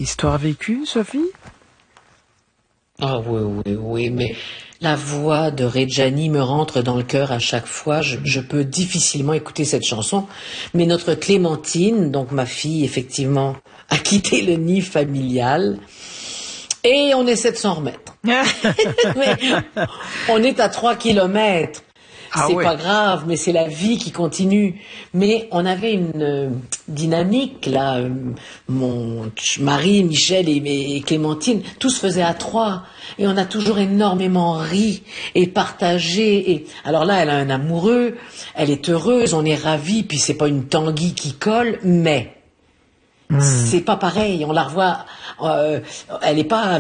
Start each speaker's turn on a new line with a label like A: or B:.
A: histoire vécue, Sophie?
B: Ah oui, mais la voix de Reggiani me rentre dans le cœur à chaque fois. Je peux difficilement écouter cette chanson. Mais notre Clémentine, donc ma fille, effectivement, a quitté le nid familial. Et on essaie de s'en remettre. Mais on est à 3 kilomètres.
A: Ah
B: C'est
A: ouais.
B: pas grave, mais c'est la vie qui continue. Mais on avait une dynamique là. Mon mari, Michel et Clémentine, tout se faisait à 3. Et on a toujours énormément ri et partagé. Et alors là, elle a un amoureux, elle est heureuse, on est ravis. Puis c'est pas une Tanguy qui colle, mais c'est pas pareil. On la revoit, elle est pas